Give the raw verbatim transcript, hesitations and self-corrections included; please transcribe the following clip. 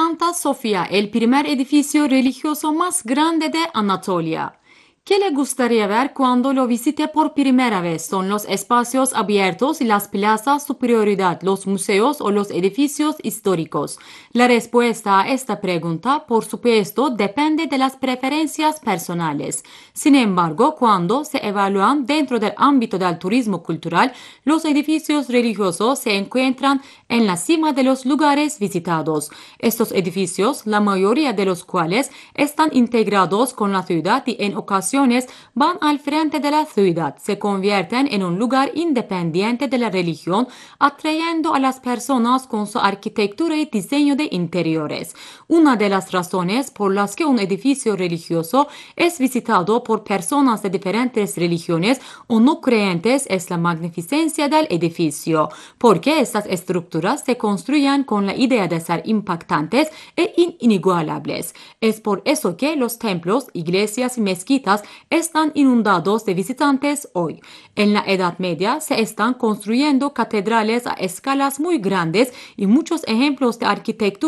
Santa Sofía, el primer edificio religioso más grande de Anatolia. ¿Qué le gustaría ver cuando lo visite por primera vez? ¿Son los espacios abiertos y las plazas su prioridad, los museos o los edificios históricos? La respuesta a esta pregunta, por supuesto, depende de las preferencias personales. Sin embargo, cuando se evalúan dentro del ámbito del turismo cultural, los edificios religiosos se encuentran en la cima de los lugares visitados. Estos edificios, la mayoría de los cuales están integrados con la ciudad y en ocasiones van al frente de la ciudad, se convierten en un lugar independiente de la religión, atrayendo a las personas con su arquitectura y diseño de interiores. Una de las razones por las que un edificio religioso es visitado por personas de diferentes religiones o no creyentes es la magnificencia del edificio, porque estas estructuras se construyen con la idea de ser impactantes e inigualables. Es por eso que los templos, iglesias y mezquitas están inundados de visitantes hoy. En la Edad Media se están construyendo catedrales a escalas muy grandes y muchos ejemplos de arquitectura